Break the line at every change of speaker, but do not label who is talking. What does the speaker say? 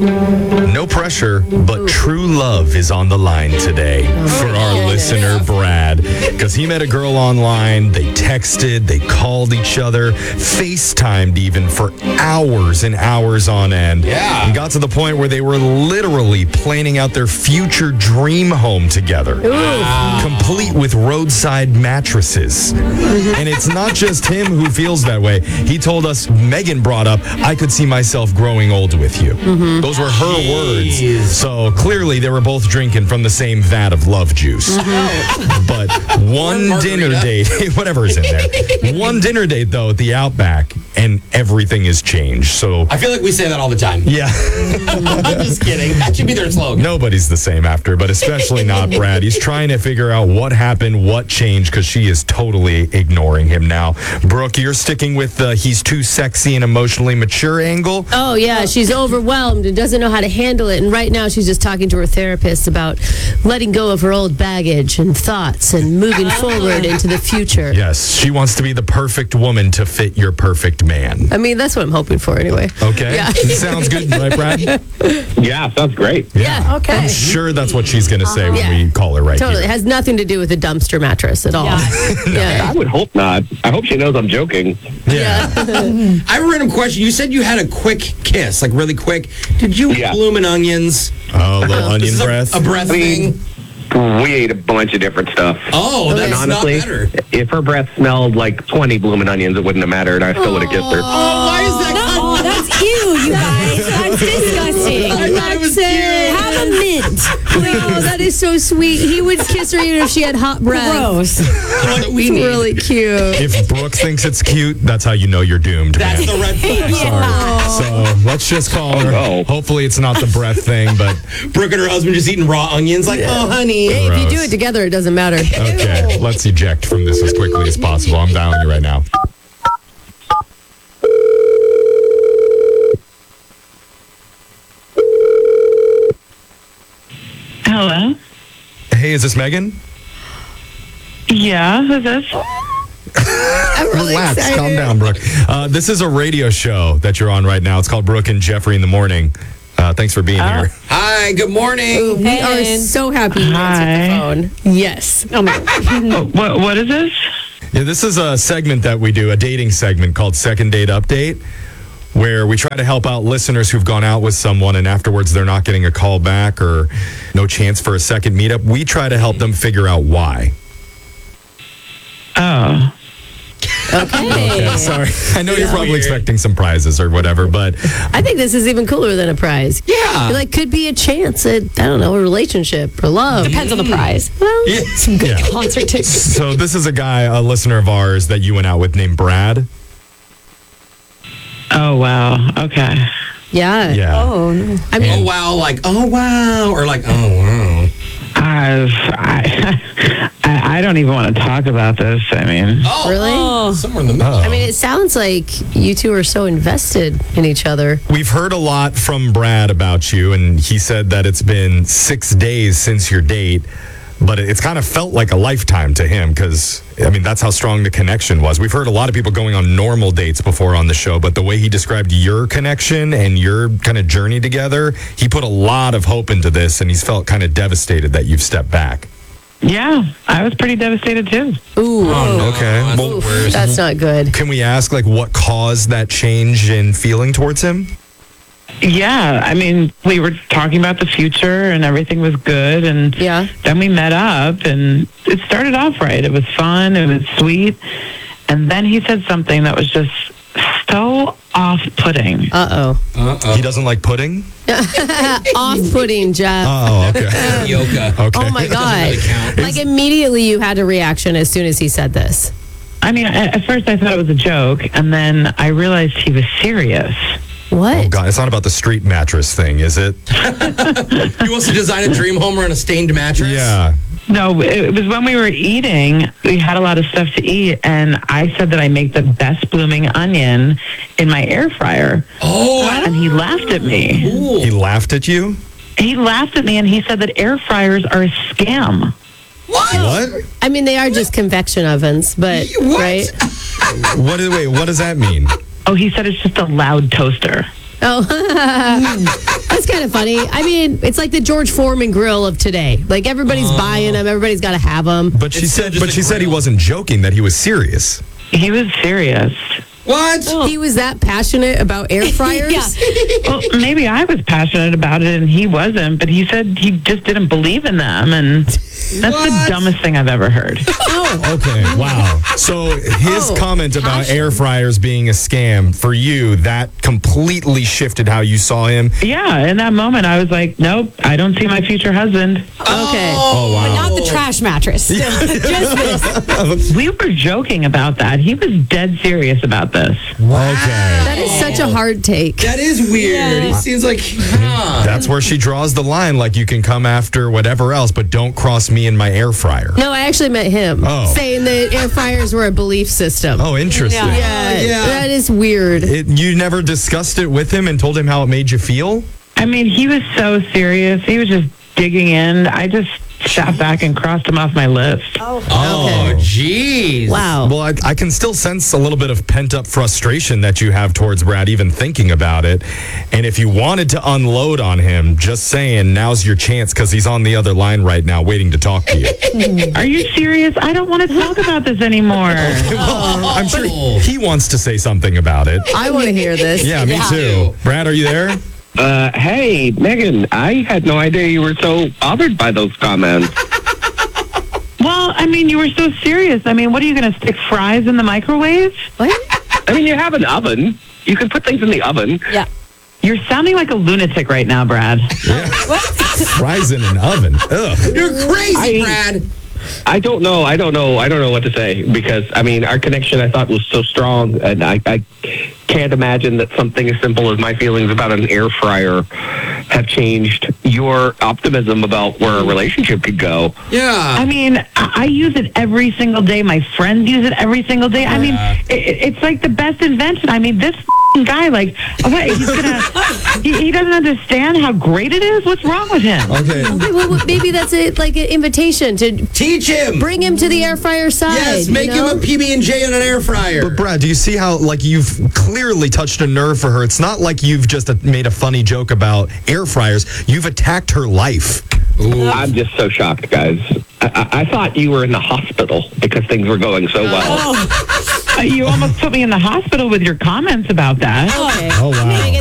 No pressure, but true love is on the line today for our listener, Brad. Because he met a girl online, they texted, they called each other, FaceTimed even for hours and hours on end.
Yeah.
And got to the point where they were literally planning out their future dream home together. Complete with roadside mattresses. And it's not just him who feels that way. He told us, Megan brought up, I could see myself growing old with you. Those were her words. So clearly they were both drinking from the same vat of love juice. But one dinner date, whatever is in there. One dinner date, though, at the Outback, and everything has changed. So,
I feel like we say that all the time.
yeah.
I'm just kidding. That should be their slogan.
Nobody's the same after, but especially not Brad. He's trying to figure out what happened, what changed, because she is totally ignoring him now. Brooke, you're sticking with the he's too sexy and emotionally mature angle?
Oh, yeah. She's overwhelmed and doesn't know how to handle it. And right now, she's just talking to her therapist about letting go of her old baggage and thoughts and moving forward into the future.
Yes, she wants to be the perfect woman to fit your perfect man.
I mean, that's what I'm hoping for anyway.
Okay?
Yeah.
Sounds good, right, Brad?
Yeah, sounds great.
Yeah, okay.
I'm sure that's what she's going to say when we call her right
Totally. It
here.
has nothing to do with a dumpster mattress at all.
I would hope not. I hope she knows I'm joking.
Yeah.
I have a random question. You said you had a quick kiss, like really quick. Did you
Yeah.
blooming onions?
Oh, a little onion
Is this
breath.
a breath thing?
We ate a bunch of different stuff.
Oh,
And
that's
honestly,
not better.
if her breath smelled like 20 blooming onions, it wouldn't have mattered. I still would have kissed her.
Oh, why is that?
Oh, that's ew, you guys. That's disgusting.
I thought it was cute.
Have a mint.
Oh, that is so sweet. He would kiss her even if she had hot breath.
Gross.
That's what we
It's
need.
really cute.
If Brooke thinks it's cute, that's how you know you're doomed,
That's
man.
the red flag.
Sorry. So let's just call her.
no.
Hopefully it's not the breath thing, but
Brooke and her husband just eating raw onions, like, oh, honey.
Hey, if you do
Gross.
it together, it doesn't matter.
okay. Let's eject from this as quickly as possible. I'm dialing you right now.
Hello?
Hey, is this Megan?
Yeah, who's this?
I'm really
Relax,
excited.
calm down, Brooke. This is a radio show that you're on right now. It's called Brooke and Jeffrey in the Morning. Thanks for being here.
Hi, good morning.
We are so happy you answered the phone. Yes. Oh my God.
What is this?
Yeah, this is a segment that we do, a dating segment called Second Date Update, where we try to help out listeners who've gone out with someone and afterwards they're not getting a call back or no chance for a second meetup. We try to help them figure out why.
Oh.
Okay, sorry. I know you're probably expecting some prizes or whatever, but
I think this is even cooler than a prize.
Yeah.
Like, could be a chance at, I don't know, a relationship or love.
Depends on the prize.
Well,
Some good
Yeah.
concert tickets.
so this is a guy, a listener of ours that you went out with named Brad.
Oh, wow. Okay.
yeah.
Yeah.
Oh, no.
I mean,
Oh, wow. Like, oh, wow. Or like, oh, wow.
I don't even want to talk about this. I mean,
Oh,
Really?
Somewhere in the middle.
I mean, it sounds like you two are so invested in each other.
We've heard a lot from Brad about you, and he said that it's been 6 days since your date, but it's kind of felt like a lifetime to him because, I mean, that's how strong the connection was. We've heard a lot of people going on normal dates before on the show, but the way he described your connection and your kind of journey together, he put a lot of hope into this, and he's felt kind of devastated that you've stepped back.
yeah, I was pretty devastated too.
Ooh.
Okay.
That's
Well,
the worst.
That's not good.
can we ask, like, what caused that change in feeling towards him?
Yeah, I mean, we were talking about the future and everything was good. And
Yeah.
then we met up and it started off right. It was fun. It was sweet. And then he said something that was just so off-putting.
Uh-oh.
He doesn't like pudding?
Off-putting, Jeff.
Oh, okay.
Yoga.
Okay.
Oh, my God.
really count.
Like, immediately you had a reaction as soon as he said this.
I mean, at first I thought it was a joke, and then I realized he was serious.
What?
Oh, God, it's not about the street mattress thing, is it?
He wants to design a dream home on a stained mattress?
Yeah.
No, it was when we were eating. We had a lot of stuff to eat, and I said that I make the best blooming onion in my air fryer.
Oh,
And he laughed at me.
He laughed at you?
He laughed at me, and he said that air fryers are a scam.
What?
I mean, they are just convection ovens, but,
What?
right?
Wait, what does that mean?
Oh, he said it's just a loud toaster.
Oh, that's That's kind of funny. I mean, it's like the George Foreman grill of today. Like everybody's buying them, everybody's got to have them.
But she said he wasn't joking, that he was serious.
He was serious.
What?
He was that passionate about air fryers?
Yeah.
Well, maybe I was passionate about it and he wasn't, but he said he just didn't believe in them, and that's the dumbest thing I've ever heard.
Okay, wow. So his comment about air fryers being a scam, for you, that completely shifted how you saw him.
Yeah, in that moment, I was like, nope, I don't see my future husband.
Okay.
Oh, wow.
But not the trash mattress. Just this.
We were joking about that. He was dead serious about this.
Okay.
That is such a hard take.
That is weird.
Yeah.
He seems like,
That's where she draws the line. Like, you can come after whatever else, but don't cross me in my air fryer.
No, I actually met him saying that air fryers were a belief system.
Oh, interesting.
Yeah, that is weird.
You never discussed it with him and told him how it made you feel?
I mean, he was so serious. He was just digging in. I just sat back and crossed him off my list.
oh, jeez.
Wow.
Well, I can still sense a little bit of pent-up frustration that you have towards Brad, even thinking about it. And if you wanted to unload on him, just saying, now's your chance, because he's on the other line right now waiting to talk to you.
Are you serious? I don't want to talk about this anymore.
Well, I'm sure he wants to say something about it.
I want to hear this.
Yeah, me too. Brad, are you there?
Hey, Megan, I had no idea you were so bothered by those comments.
Well, I mean, you were so serious. I mean, what are you going to stick fries in the microwave?
What?
I mean, you have an oven. You can put things in the oven.
Yeah.
You're sounding like a lunatic right now, Brad.
Fries in an oven. Ugh.
You're crazy, Brad.
I don't know what to say, because, I mean, our connection, I thought, was so strong, and I can't imagine that something as simple as my feelings about an air fryer have changed your optimism about where a relationship could go.
Yeah.
I mean, I use it every single day. My friends use it every single day. I mean, it's like the best invention. I mean, this guy, like, what, he's gonna, he doesn't understand how great it is? What's wrong with him?
Okay.
Okay, well, maybe that's like an invitation to
Teach him.
bring him to the air fryer side.
Yes, make
you know?
him a PB&J on an air fryer.
But Brad, do you see how, like, you've clearly touched a nerve for her? It's not like you've just made a funny joke about air fryers. You've attacked her life.
I'm just so shocked, guys. I thought you were in the hospital because things were going so well.
You almost put me in the hospital with your comments about that.
Okay.
Oh, wow.